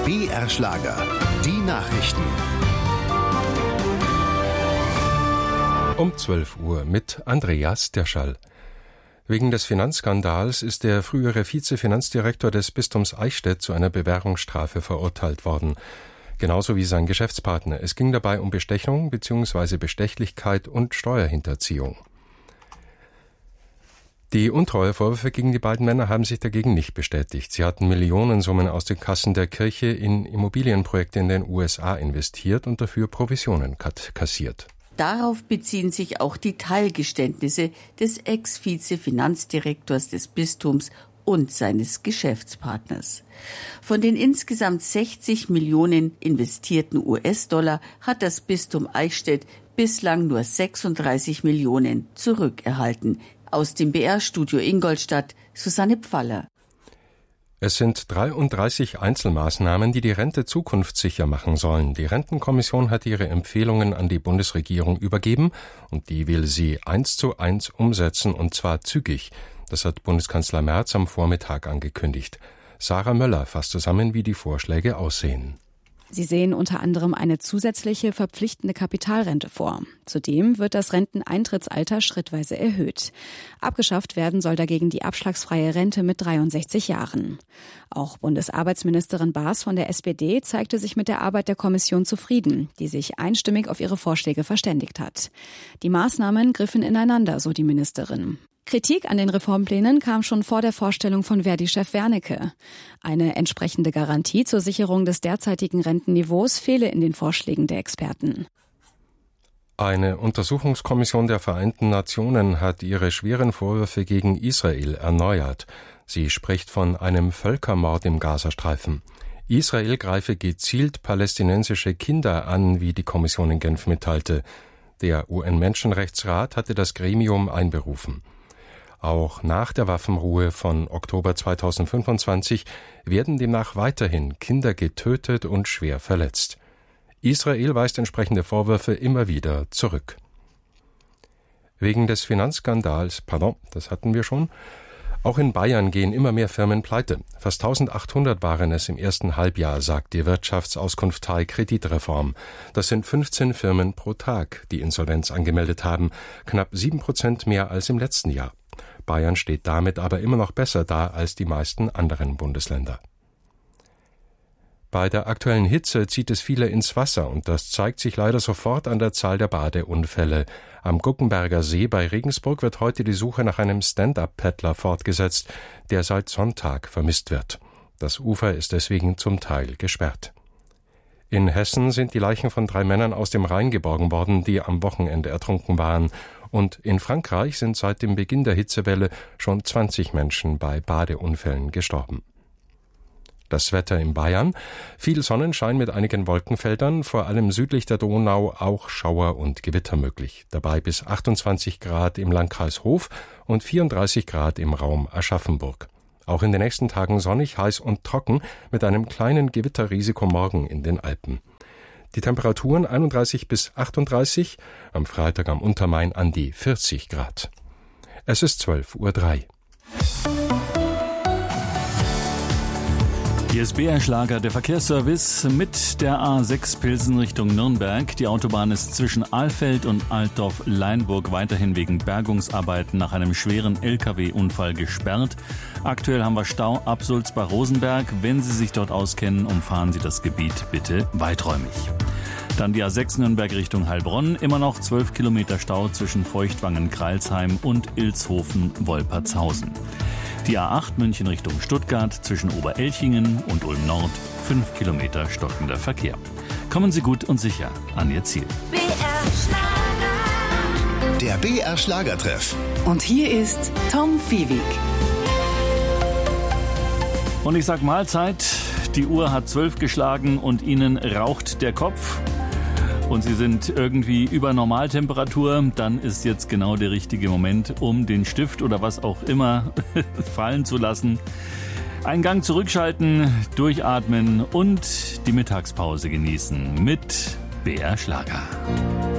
BR Schlager, die Nachrichten. Um 12 Uhr mit Andreas Derschall. Wegen des Finanzskandals ist der frühere Vizefinanzdirektor des Bistums Eichstätt zu einer Bewährungsstrafe verurteilt worden. Genauso wie sein Geschäftspartner. Es ging dabei um Bestechung bzw. Bestechlichkeit und Steuerhinterziehung. Die Untreuevorwürfe gegen die beiden Männer haben sich dagegen nicht bestätigt. Sie hatten Millionensummen aus den Kassen der Kirche in Immobilienprojekte in den USA investiert und dafür Provisionen kassiert. Darauf beziehen sich auch die Teilgeständnisse des Ex-Vize-Finanzdirektors des Bistums und seines Geschäftspartners. Von den insgesamt 60 Millionen investierten US-Dollar hat das Bistum Eichstätt bislang nur 36 Millionen zurückerhalten. Aus dem BR-Studio Ingolstadt, Susanne Pfaller. Es sind 33 Einzelmaßnahmen, die die Rente zukunftssicher machen sollen. Die Rentenkommission hat ihre Empfehlungen an die Bundesregierung übergeben und die will sie 1:1 umsetzen, und zwar zügig. Das hat Bundeskanzler Merz am Vormittag angekündigt. Sarah Möller fasst zusammen, wie die Vorschläge aussehen. Sie sehen unter anderem eine zusätzliche verpflichtende Kapitalrente vor. Zudem wird das Renteneintrittsalter schrittweise erhöht. Abgeschafft werden soll dagegen die abschlagsfreie Rente mit 63 Jahren. Auch Bundesarbeitsministerin Baas von der SPD zeigte sich mit der Arbeit der Kommission zufrieden, die sich einstimmig auf ihre Vorschläge verständigt hat. Die Maßnahmen griffen ineinander, so die Ministerin. Kritik an den Reformplänen kam schon vor der Vorstellung von Verdi-Chef Wernicke. Eine entsprechende Garantie zur Sicherung des derzeitigen Rentenniveaus fehle in den Vorschlägen der Experten. Eine Untersuchungskommission der Vereinten Nationen hat ihre schweren Vorwürfe gegen Israel erneuert. Sie spricht von einem Völkermord im Gazastreifen. Israel greife gezielt palästinensische Kinder an, wie die Kommission in Genf mitteilte. Der UN-Menschenrechtsrat hatte das Gremium einberufen. Auch nach der Waffenruhe von Oktober 2025 werden demnach weiterhin Kinder getötet und schwer verletzt. Israel weist entsprechende Vorwürfe immer wieder zurück. Wegen des Finanzskandals, das hatten wir schon, auch in Bayern gehen immer mehr Firmen pleite. Fast 1800 waren es im ersten Halbjahr, sagt die Wirtschaftsauskunftei Kreditreform. Das sind 15 Firmen pro Tag, die Insolvenz angemeldet haben, knapp 7% mehr als im letzten Jahr. Bayern steht damit aber immer noch besser da als die meisten anderen Bundesländer. Bei der aktuellen Hitze zieht es viele ins Wasser, und das zeigt sich leider sofort an der Zahl der Badeunfälle. Am Guckenberger See bei Regensburg wird heute die Suche nach einem Stand-up-Paddler fortgesetzt, der seit Sonntag vermisst wird. Das Ufer ist deswegen zum Teil gesperrt. In Hessen sind die Leichen von 3 Männern aus dem Rhein geborgen worden, die am Wochenende ertrunken waren. Und in Frankreich sind seit dem Beginn der Hitzewelle schon 20 Menschen bei Badeunfällen gestorben. Das Wetter in Bayern: viel Sonnenschein mit einigen Wolkenfeldern, vor allem südlich der Donau auch Schauer und Gewitter möglich. Dabei bis 28 Grad im Landkreis Hof und 34 Grad im Raum Aschaffenburg. Auch in den nächsten Tagen sonnig, heiß und trocken mit einem kleinen Gewitterrisiko morgen in den Alpen. Die Temperaturen 31 bis 38, am Freitag am Untermain an die 40 Grad. Es ist 12:03 Uhr. Hier ist BR Schlager, der Verkehrsservice mit der A6 Pilsen Richtung Nürnberg. Die Autobahn ist zwischen Alfeld und Altdorf-Leinburg weiterhin wegen Bergungsarbeiten nach einem schweren LKW-Unfall gesperrt. Aktuell haben wir Stau ab Sulzbach-Rosenberg. Wenn Sie sich dort auskennen, umfahren Sie das Gebiet bitte weiträumig. Dann die A6 Nürnberg Richtung Heilbronn. Immer noch 12 Kilometer Stau zwischen Feuchtwangen-Kralsheim und Ilshofen-Wolpertshausen. Die A8 München Richtung Stuttgart zwischen Oberelchingen und Ulm Nord, 5 Kilometer stockender Verkehr. Kommen Sie gut und sicher an Ihr Ziel. BR Schlager. Der BR Schlagertreff. Und hier ist Tom Fiewig. Und ich sag Mahlzeit, die Uhr hat 12 geschlagen und Ihnen raucht der Kopf. Und Sie sind irgendwie über Normaltemperatur, dann ist jetzt genau der richtige Moment, um den Stift oder was auch immer fallen zu lassen. Einen Gang zurückschalten, durchatmen und die Mittagspause genießen mit BR Schlager.